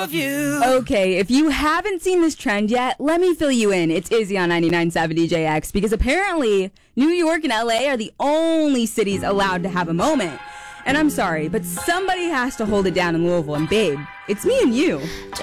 of you. Okay, if you haven't seen this trend yet, let me fill you in. It's Izzy on 99.7 DJX, because apparently New York and LA are the only cities allowed to have a moment. And I'm sorry, but somebody has to hold it down in Louisville. And babe, it's me and you.